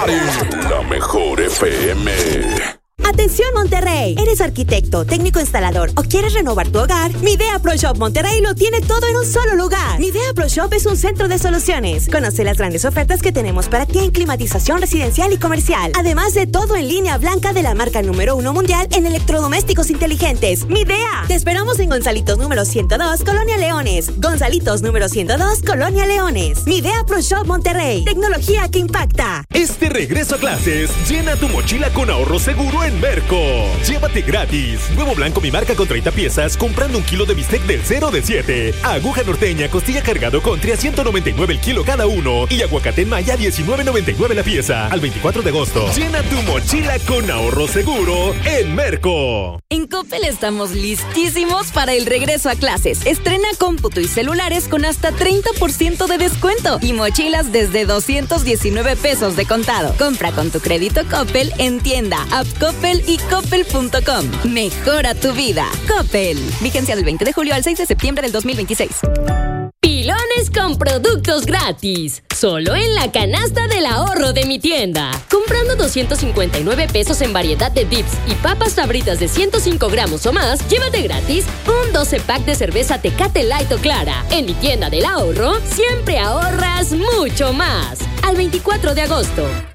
Party. La mejor FM. ¡Atención, Monterrey! ¿Eres arquitecto, técnico instalador o quieres renovar tu hogar? Midea Pro Shop Monterrey lo tiene todo en un solo lugar. Midea Pro Shop es un centro de soluciones. Conoce las grandes ofertas que tenemos para ti en climatización residencial y comercial. Además de todo en línea blanca de la marca número 1 mundial en electrodomésticos inteligentes. ¡Midea! Te esperamos en Gonzalitos número 102, Colonia Leones. Gonzalitos número 102, Colonia Leones. Midea Pro Shop Monterrey. Tecnología que impacta. Este regreso a clases, llena tu mochila con ahorro seguro en Merco. Llévate gratis huevo blanco mi marca con 30 piezas comprando 1 kilo de bistec del 0 de 7. Aguja norteña costilla cargado country a 199 el kilo cada uno. Y aguacate en maya 19.99 la pieza. Al 24 de agosto. Llena tu mochila con ahorro seguro en Merco. En Coppel estamos listísimos para el regreso a clases. Estrena cómputo y celulares con hasta 30% de descuento. Y mochilas desde 219 pesos de contado. Compra con tu crédito Coppel en tienda, app Coppel y coppel.com. Mejora tu vida. Coppel. Vigencia del 20 de julio al 6 de septiembre del 2026. Pilones con productos gratis. Solo en la canasta del ahorro de mi tienda. Comprando 259 pesos en variedad de dips y papas Sabritas de 105 gramos o más, llévate gratis un 12 pack de cerveza Tecate Light o Clara. En mi tienda del ahorro, siempre ahorras mucho más. Al 24 de agosto.